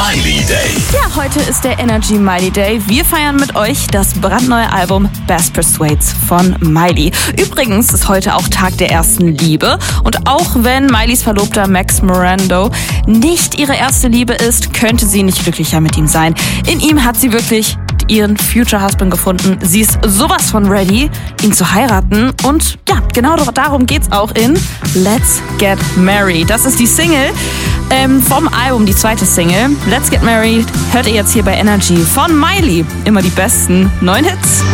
Miley Day. Ja, heute ist der Energy Miley Day. Wir feiern mit euch das brandneue Album Best Persuades von Miley. Übrigens ist heute auch Tag der ersten Liebe. Und auch wenn Mileys Verlobter Max Morando nicht ihre erste Liebe ist, könnte sie nicht glücklicher mit ihm sein. In ihm hat sie wirklich ihren Future Husband gefunden. Sie ist sowas von ready, ihn zu heiraten. Und ja, genau darum geht's auch in Let's Get Married. Das ist die Single vom Album, die zweite Single. Let's Get Married hört ihr jetzt hier bei Energy von Miley. Immer die besten neuen Hits.